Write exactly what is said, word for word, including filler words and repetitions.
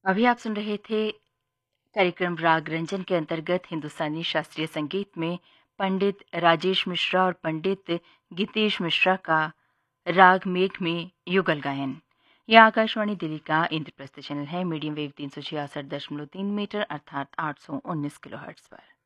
अभी आप सुन रहे थे कार्यक्रम राग रंजन के अंतर्गत हिंदुस्तानी शास्त्रीय संगीत में पंडित राजेश मिश्रा और पंडित गीतेश मिश्रा का राग मेघ में युगल गायन। यह आकाशवाणी दिल्ली का इंद्रप्रस्थ चैनल है, मीडियम वेव तीन सौ छियासठ दशमलव तीन मीटर अर्थात आठ सौ उन्नीस किलो हर्ट्ज पर।